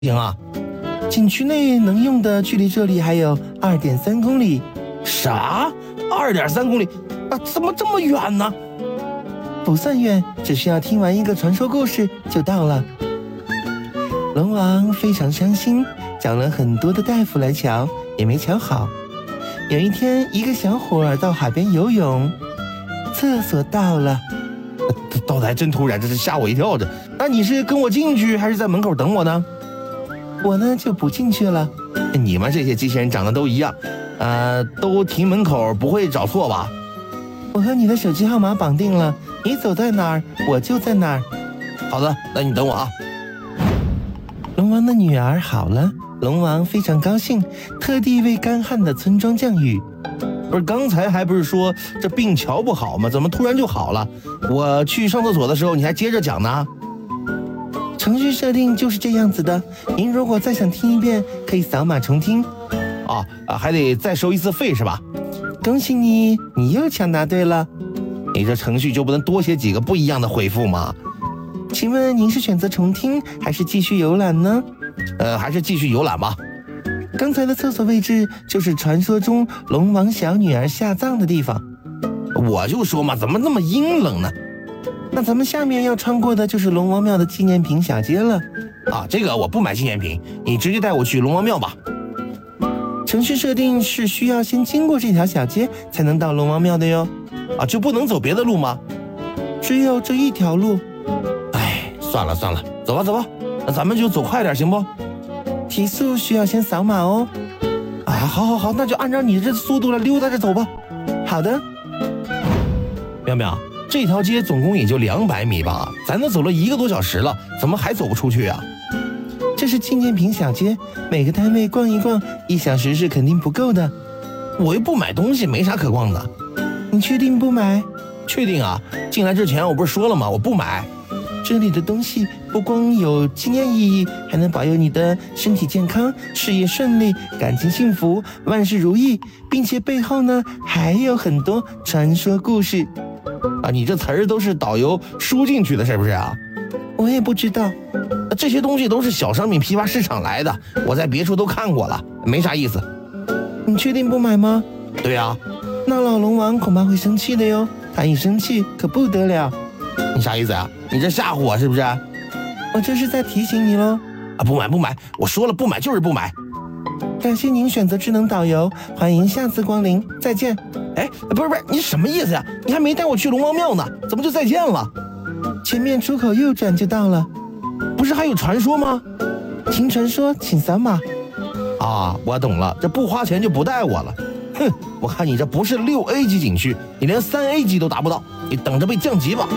行啊，景区内能用的距离这里还有2.3公里。啥？2.3公里？啊，怎么这么远呢？不算远，只需要听完一个传说故事就到了。龙王非常伤心，找了很多的大夫来瞧，也没瞧好。有一天，一个小伙儿到海边游泳，厕所到了。到的还真突然，这是吓我一跳的。那你是跟我进去，还是在门口等我呢？我呢就不进去了。你们这些机器人长得都一样，都停门口，不会找错吧？我和你的手机号码绑定了，你走在哪儿，我就在哪儿。好的，那你等我啊。龙王的女儿好了，龙王非常高兴，特地为干旱的村庄降雨。不是刚才还不是说这病瞧不好吗？怎么突然就好了？我去上厕所的时候你还接着讲呢。程序设定就是这样子的，您如果再想听一遍，可以扫码重听。还得再收一次费是吧？恭喜你，你又抢答对了。你这程序就不能多写几个不一样的回复吗？请问您是选择重听还是继续游览呢？还是继续游览吧。刚才的厕所位置就是传说中龙王小女儿下葬的地方。我就说嘛，怎么那么阴冷呢？那咱们下面要穿过的就是龙王庙的纪念品小街了。这个我不买纪念品，你直接带我去龙王庙吧。程序设定是需要先经过这条小街才能到龙王庙的哟。就不能走别的路吗？只有这一条路。算了，走吧，那咱们就走快点行不？提速需要先扫码哦。好，那就按照你这速度来溜达着走吧。好的。妙妙，这条街总共也就200米吧，咱都走了1个多小时了，怎么还走不出去啊？这是纪念品小街，每个摊位逛一逛，1小时是肯定不够的。我又不买东西，没啥可逛的。你确定不买？确定啊，进来之前我不是说了吗？我不买。这里的东西不光有纪念意义，还能保佑你的身体健康、事业顺利、感情幸福、万事如意，并且背后呢还有很多传说故事。你这词儿都是导游输进去的，是不是啊？我也不知道，这些东西都是小商品批发市场来的，我在别处都看过了，没啥意思。你确定不买吗？对啊。那老龙王恐怕会生气的哟，他一生气可不得了。你啥意思啊？你这吓唬我是不是？我这是在提醒你喽。不买，我说了不买就是不买。感谢您选择智能导游，欢迎下次光临，再见。不是，你什么意思呀？你还没带我去龙王庙呢，怎么就再见了？前面出口右转就到了。不是还有传说吗？听传说请扫码。我懂了，这不花钱就不带我了。哼，我看你这不是6A 级景区，你连3A 级都达不到，你等着被降级吧。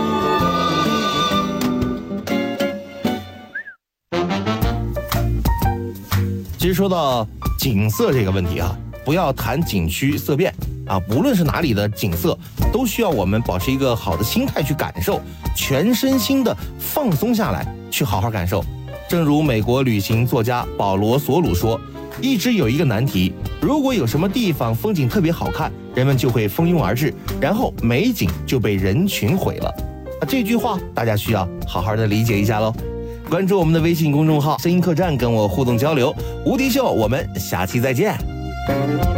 其实说到景色这个问题不要谈景区色变无论是哪里的景色，都需要我们保持一个好的心态去感受，全身心的放松下来，去好好感受。正如美国旅行作家保罗·索鲁说，一直有一个难题，如果有什么地方风景特别好看，人们就会蜂拥而至，然后美景就被人群毁了。这句话大家需要好好的理解一下喽。关注我们的微信公众号声音客栈，跟我互动交流。无敌秀，我们下期再见。